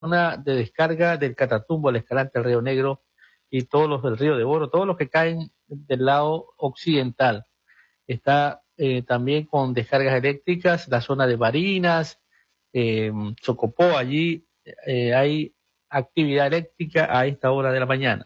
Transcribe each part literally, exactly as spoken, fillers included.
zona de descarga del Catatumbo, el Escalante, el Río Negro y todos los del Río de Oro, todos los que caen del lado occidental. Está eh, también con descargas eléctricas la zona de Barinas, eh, Chocopó, allí eh, hay actividad eléctrica a esta hora de la mañana.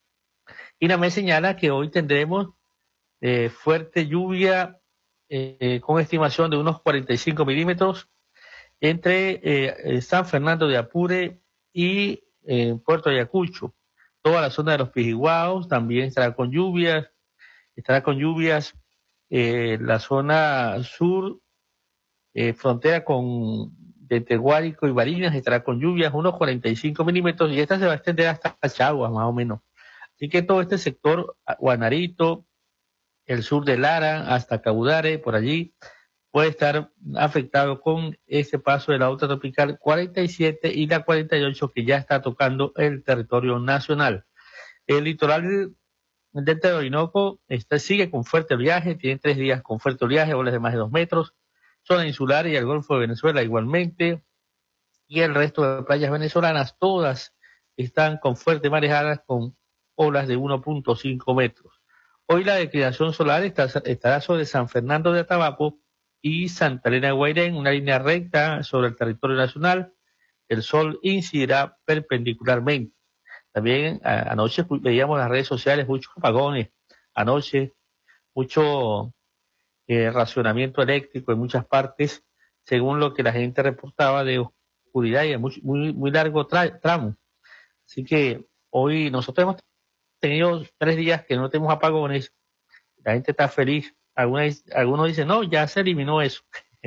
Y me señala que hoy tendremos eh, fuerte lluvia eh, con estimación de unos cuarenta y cinco milímetros entre eh, San Fernando de Apure y eh, Puerto Ayacucho. Toda la zona de los Pijiguaos también estará con lluvias, estará con lluvias eh, la zona sur, eh, frontera con de Teguárico y Barinas, estará con lluvias unos cuarenta y cinco milímetros y esta se va a extender hasta Chaguas más o menos. Así que todo este sector, Guanarito, el sur de Lara, hasta Caudare, por allí, puede estar afectado con este paso de la onda tropical cuarenta y siete y la cuarenta y ocho que ya está tocando el territorio nacional. El litoral del Orinoco está, sigue con fuerte oleaje, tiene tres días con fuerte oleaje, olas de más de dos metros, zona insular y el Golfo de Venezuela igualmente, y el resto de playas venezolanas, todas están con fuertes marejadas con olas de uno punto cinco metros. Hoy la declinación solar está, estará sobre San Fernando de Atabapo y Santa Elena de Guairén, en una línea recta sobre el territorio nacional. El sol incidirá perpendicularmente. También a, anoche veíamos en las redes sociales muchos apagones, anoche mucho eh, racionamiento eléctrico en muchas partes, según lo que la gente reportaba de oscuridad y de muy, muy, muy largo tra tramo. Así que hoy nosotros hemos tenido tres días que no tenemos apagones, la gente está feliz. Algunos, algunos dicen, no, ya se eliminó eso.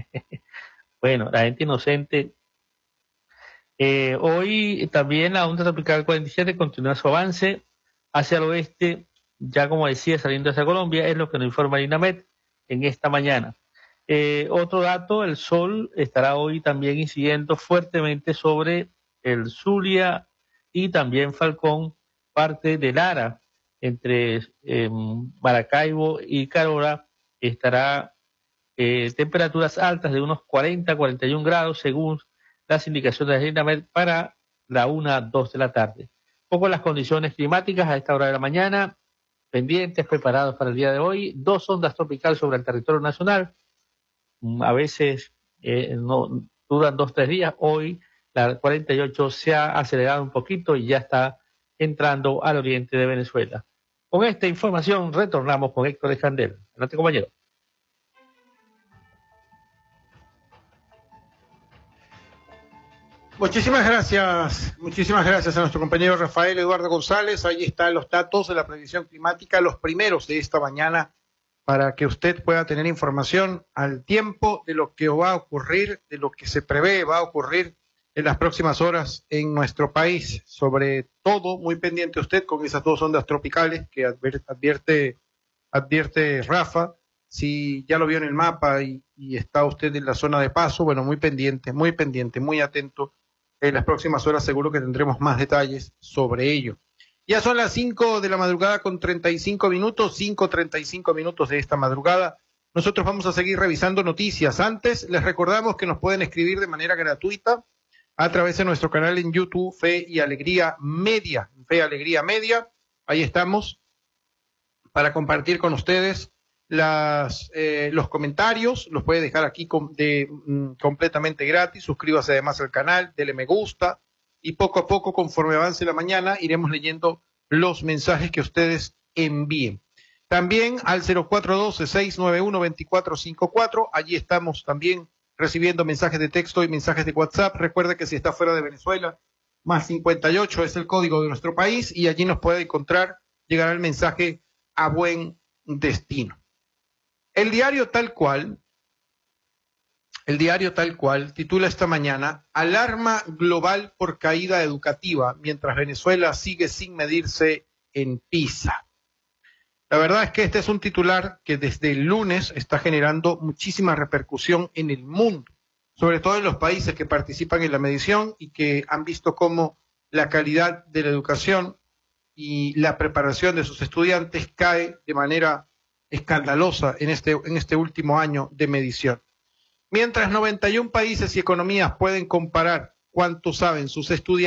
Bueno, la gente inocente. Eh, hoy también la onda tropical cuarenta y siete continúa su avance hacia el oeste, ya como decía, saliendo hacia Colombia, es lo que nos informa INAMET en esta mañana. Eh, otro dato, el sol estará hoy también incidiendo fuertemente sobre el Zulia y también Falcón, parte de Lara, entre eh, Maracaibo y Carora, estará eh, temperaturas altas de unos cuarenta a cuarenta y un grados según las indicaciones de INAMET para la una, dos de la tarde. Un poco las condiciones climáticas a esta hora de la mañana, pendientes, preparados para el día de hoy, dos ondas tropicales sobre el territorio nacional, a veces eh, no duran dos, tres días, hoy la cuarenta y ocho se ha acelerado un poquito y ya está entrando al oriente de Venezuela. Con esta información retornamos con Héctor Escandel. Adelante, compañero. Muchísimas gracias, muchísimas gracias a nuestro compañero Rafael Eduardo González. Ahí están los datos de la previsión climática, los primeros de esta mañana, para que usted pueda tener información al tiempo de lo que va a ocurrir, de lo que se prevé va a ocurrir en las próximas horas en nuestro país. Sobre todo, muy pendiente usted con esas dos ondas tropicales que advierte, advierte Rafa. Si ya lo vio en el mapa y, y está usted en la zona de paso, bueno, muy pendiente, muy pendiente, muy atento. En las próximas horas seguro que tendremos más detalles sobre ello. Ya son las cinco de la madrugada con treinta y cinco minutos, cinco treinta y cinco minutos de esta madrugada. Nosotros vamos a seguir revisando noticias. Antes, les recordamos que nos pueden escribir de manera gratuita a través de nuestro canal en YouTube, Fe y Alegría Media. Fe y Alegría Media, ahí estamos para compartir con ustedes las, eh, los comentarios. Los puede dejar aquí com de, mm, completamente gratis. Suscríbase además al canal, dele me gusta y poco a poco, conforme avance la mañana, iremos leyendo los mensajes que ustedes envíen. También al cero cuatro uno dos, seis nueve uno, dos cuatro cinco cuatro, allí estamos también recibiendo mensajes de texto y mensajes de WhatsApp. Recuerde que si está fuera de Venezuela, más cincuenta y ocho es el código de nuestro país y allí nos puede encontrar, llegará el mensaje a buen destino. El diario Tal Cual, el diario Tal Cual titula esta mañana: Alarma global por caída educativa mientras Venezuela sigue sin medirse en PISA. La verdad es que este es un titular que desde el lunes está generando muchísima repercusión en el mundo, sobre todo en los países que participan en la medición y que han visto cómo la calidad de la educación y la preparación de sus estudiantes cae de manera escandalosa en este, en este último año de medición. Mientras noventa y un países y economías pueden comparar cuánto saben sus estudiantes